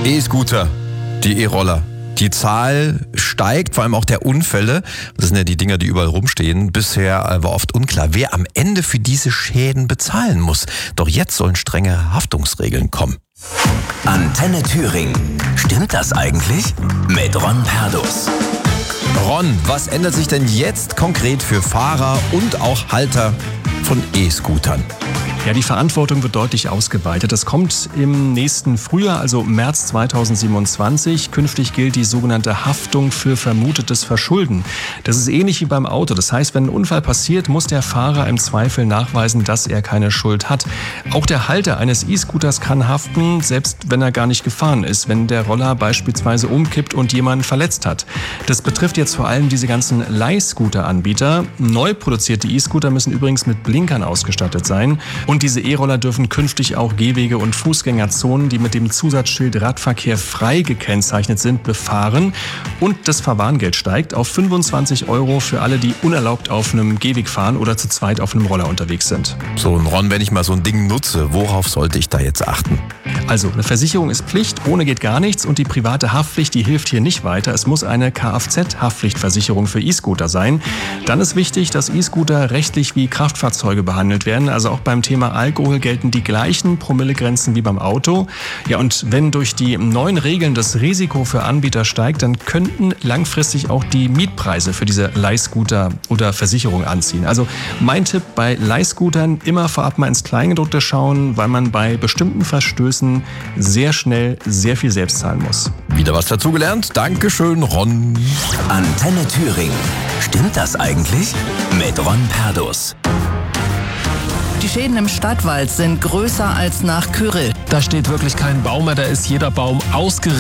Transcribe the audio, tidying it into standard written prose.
E-Scooter, die E-Roller. Die Zahl steigt, vor allem auch der Unfälle. Das sind ja die Dinger, die überall rumstehen. Bisher war oft unklar, wer am Ende für diese Schäden bezahlen muss. Doch jetzt sollen strenge Haftungsregeln kommen. Antenne Thüringen. Stimmt das eigentlich? Mit Ron Perdus. Ron, was ändert sich denn jetzt konkret für Fahrer und auch Halter von E-Scootern? Ja, die Verantwortung wird deutlich ausgeweitet. Das kommt im nächsten Frühjahr, also März 2027. Künftig gilt die sogenannte Haftung für vermutetes Verschulden. Das ist ähnlich wie beim Auto. Das heißt, wenn ein Unfall passiert, muss der Fahrer im Zweifel nachweisen, dass er keine Schuld hat. Auch der Halter eines E-Scooters kann haften, selbst wenn er gar nicht gefahren ist, wenn der Roller beispielsweise umkippt und jemanden verletzt hat. Das betrifft jetzt vor allem diese ganzen Leihscooter-Anbieter. Neu produzierte E-Scooter müssen übrigens mit Blinkern ausgestattet sein. Und diese E-Roller dürfen künftig auch Gehwege und Fußgängerzonen, die mit dem Zusatzschild Radverkehr frei gekennzeichnet sind, befahren. Und das Verwarngeld steigt auf 25 € für alle, die unerlaubt auf einem Gehweg fahren oder zu zweit auf einem Roller unterwegs sind. So, und Ron, wenn ich mal so ein Ding nutze, worauf sollte ich da jetzt achten? Also, eine Versicherung ist Pflicht, ohne geht gar nichts, und die private Haftpflicht, die hilft hier nicht weiter. Es muss eine Kfz-Haftpflichtversicherung für E-Scooter sein. Dann ist wichtig, dass E-Scooter rechtlich wie Kraftfahrzeuge behandelt werden. Also auch beim Thema Alkohol gelten die gleichen Promillegrenzen wie beim Auto. Ja, und wenn durch die neuen Regeln das Risiko für Anbieter steigt, dann könnten langfristig auch die Mietpreise für diese Leihscooter oder Versicherungen anziehen. Also mein Tipp bei Leihscootern: immer vorab mal ins Kleingedruckte schauen, weil man bei bestimmten Verstößen sehr schnell sehr viel selbst zahlen muss. Wieder was dazugelernt. Dankeschön, Ron. Antenne Thüringen. Stimmt das eigentlich? Mit Ron Perdus. Die Schäden im Stadtwald sind größer als nach Kyrill. Da steht wirklich kein Baum mehr, da ist jeder Baum ausgerissen.